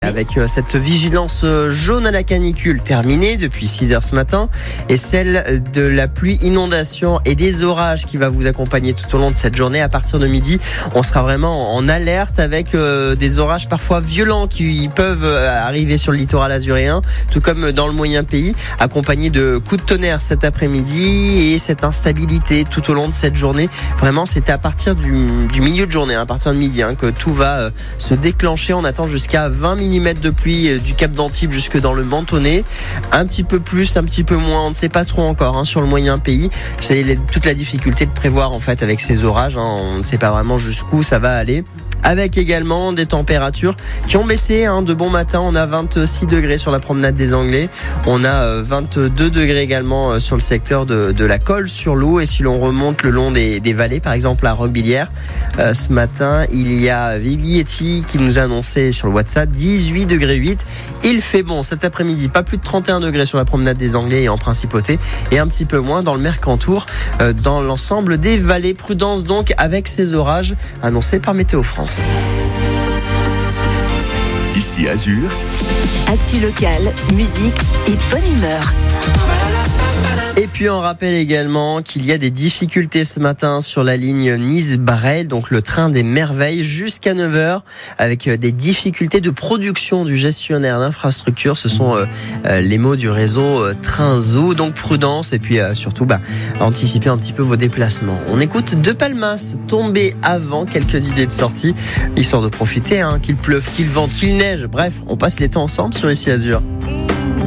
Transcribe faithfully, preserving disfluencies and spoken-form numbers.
avec euh, cette vigilance jaune à la canicule terminée depuis six heures ce matin et celle de la pluie, inondation et des orages qui va vous accompagner tout au long de cette journée. À partir de midi, on sera vraiment en alerte avec euh, des orages parfois violents qui peuvent arriver sur le littoral azuréen, tout comme dans le moyen pays, accompagnés de coups de tonnerre cet après-midi et cette instabilité tout au long de cette journée. Vraiment, c'était à partir du, du milieu de journée, hein, à partir de midi, hein, que tout va euh, se déclencher. On attend jusqu'à vingt millimètres de pluie euh, du Cap d'Antibes jusque dans le Mentonnet. Un petit peu plus, un petit peu moins, on ne sait pas trop encore hein, sur le moyen pays. C'est les, toute la difficulté de prévoir en fait avec ces orages. Hein, on ne sait pas vraiment jusqu'où ça va aller. Avec également des températures qui ont baissé hein, de bon matin. On a vingt-six degrés sur la promenade des Anglais. On a euh, vingt-deux degrés également euh, sur le secteur de, de la Colle sur l'eau. Et si l'on remonte le long des, des vallées, par exemple à Roquebillière, euh, ce matin, il y a Viglieti qui nous a annoncé sur le WhatsApp dix-huit degrés huit. Il fait bon cet après-midi. Pas plus de trente et un degrés sur la promenade des Anglais et en Principauté. Et un petit peu moins dans le Mercantour, euh, dans l'ensemble des vallées. Prudence donc avec ces orages annoncés par Météo France. Ici Azur. Actu locale, musique et bonne humeur. Et puis on rappelle également qu'il y a des difficultés ce matin sur la ligne Nice-Bray, donc le train des merveilles jusqu'à neuf heures, avec des difficultés de production du gestionnaire d'infrastructure. Ce sont euh, les mots du réseau euh, Trainzoo, donc prudence et puis euh, surtout bah, anticiper un petit peu vos déplacements. On écoute De Palmas, Tomber avant, quelques idées de sortie, histoire de profiter, hein, qu'il pleuve, qu'il vente, qu'il neige, bref, on passe les temps ensemble sur Ici Azur.